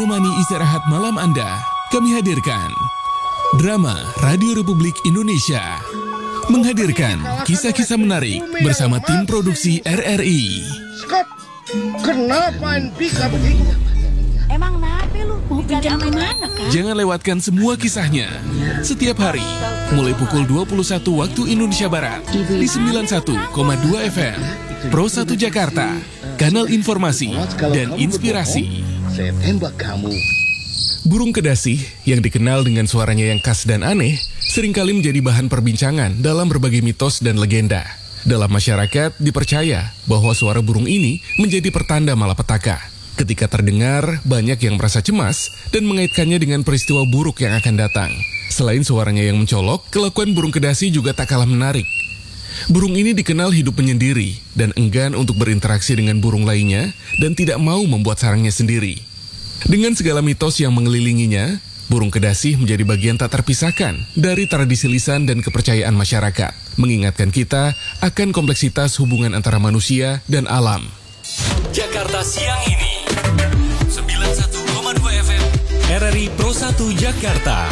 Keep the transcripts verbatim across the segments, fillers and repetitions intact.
menemani istirahat malam Anda, kami hadirkan Drama Radio Republik Indonesia menghadirkan kisah-kisah menarik bersama tim produksi R R I. Skop, kenapa pika begitu? Emang nape lu? Mau pinjam kemana kan? Jangan lewatkan semua kisahnya setiap hari mulai pukul dua puluh satu waktu Indonesia Barat di sembilan puluh satu koma dua F M Pro satu Jakarta, kanal informasi dan inspirasi. Saya tembak kamu. Burung kedasih yang dikenal dengan suaranya yang khas dan aneh seringkali menjadi bahan perbincangan dalam berbagai mitos dan legenda. Dalam masyarakat dipercaya bahwa suara burung ini menjadi pertanda malapetaka. Ketika terdengar, banyak yang merasa cemas dan mengaitkannya dengan peristiwa buruk yang akan datang. Selain suaranya yang mencolok, kelakuan burung kedasih juga tak kalah menarik. Burung ini dikenal hidup menyendiri dan enggan untuk berinteraksi dengan burung lainnya dan tidak mau membuat sarangnya sendiri. Dengan segala mitos yang mengelilinginya, burung kedasih menjadi bagian tak terpisahkan dari tradisi lisan dan kepercayaan masyarakat, mengingatkan kita akan kompleksitas hubungan antara manusia dan alam. Jakarta siang ini sembilan puluh satu koma dua F M R R I Pro satu Jakarta.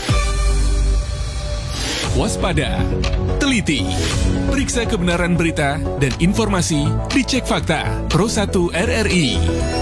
Waspada, teliti, periksa kebenaran berita dan informasi di Cek Fakta Pro satu R R I.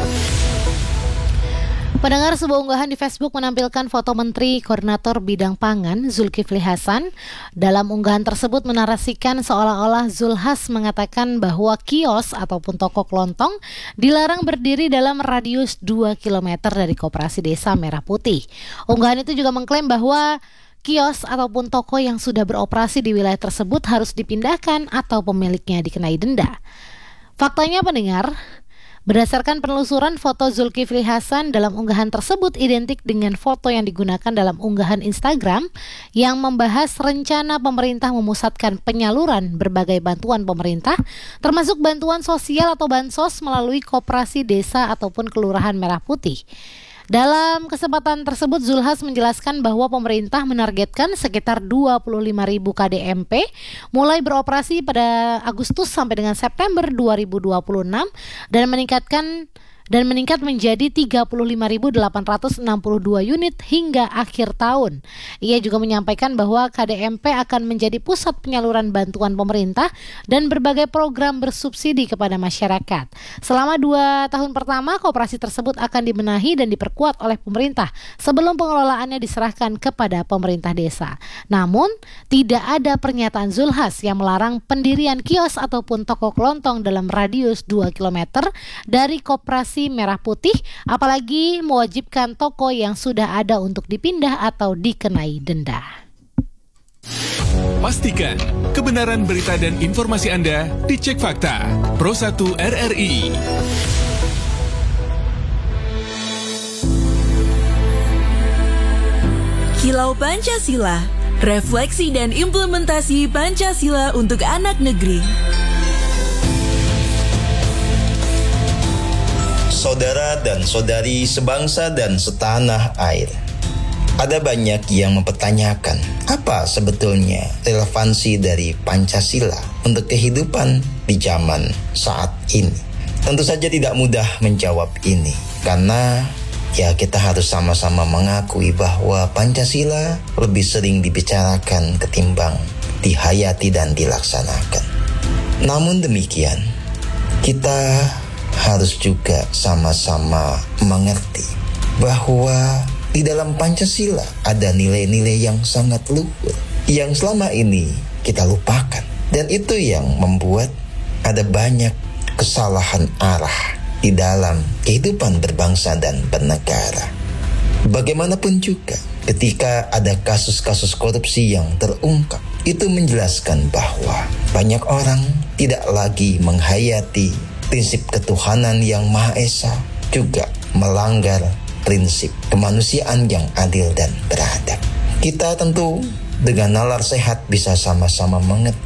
Pendengar, sebuah unggahan di Facebook menampilkan foto Menteri Koordinator Bidang Pangan Zulkifli Hasan. Dalam unggahan tersebut menarasikan seolah-olah Zulhas mengatakan bahwa kios ataupun toko kelontong dilarang berdiri dalam radius dua kilometer dari Koperasi Desa Merah Putih. Unggahan itu juga mengklaim bahwa kios ataupun toko yang sudah beroperasi di wilayah tersebut harus dipindahkan atau pemiliknya dikenai denda. Faktanya, pendengar, berdasarkan penelusuran, foto Zulkifli Hasan dalam unggahan tersebut identik dengan foto yang digunakan dalam unggahan Instagram yang membahas rencana pemerintah memusatkan penyaluran berbagai bantuan pemerintah, termasuk bantuan sosial atau bansos melalui Koperasi Desa ataupun Kelurahan Merah Putih. Dalam kesempatan tersebut, Zulhas menjelaskan bahwa pemerintah menargetkan sekitar dua puluh lima ribu K D M P mulai beroperasi pada Agustus sampai dengan September dua ribu dua puluh enam dan meningkatkan dan meningkat menjadi tiga puluh lima ribu delapan ratus enam puluh dua unit hingga akhir tahun. Ia juga menyampaikan bahwa K D M P akan menjadi pusat penyaluran bantuan pemerintah dan berbagai program bersubsidi kepada masyarakat. Selama dua tahun pertama, koperasi tersebut akan dibenahi dan diperkuat oleh pemerintah sebelum pengelolaannya diserahkan kepada pemerintah desa. Namun, tidak ada pernyataan Zulhas yang melarang pendirian kios ataupun toko kelontong dalam radius dua kilometer dari Koperasi Merah Putih, apalagi mewajibkan toko yang sudah ada untuk dipindah atau dikenai denda. Pastikan kebenaran berita dan informasi Anda di Cek Fakta Pro satu R R I. Kilau Pancasila, refleksi dan implementasi Pancasila untuk anak negeri. Saudara dan saudari sebangsa dan setanah air, ada banyak yang mempertanyakan apa sebetulnya relevansi dari Pancasila untuk kehidupan di zaman saat ini. Tentu saja tidak mudah menjawab ini, karena ya kita harus sama-sama mengakui bahwa Pancasila lebih sering dibicarakan ketimbang dihayati dan dilaksanakan. Namun demikian, kita harus juga sama-sama mengerti bahwa di dalam Pancasila ada nilai-nilai yang sangat luhur yang selama ini kita lupakan, dan itu yang membuat ada banyak kesalahan arah di dalam kehidupan berbangsa dan bernegara. Bagaimanapun juga, ketika ada kasus-kasus korupsi yang terungkap, itu menjelaskan bahwa banyak orang tidak lagi menghayati prinsip ketuhanan yang Maha Esa, juga melanggar prinsip kemanusiaan yang adil dan beradab. Kita tentu dengan nalar sehat bisa sama-sama mengerti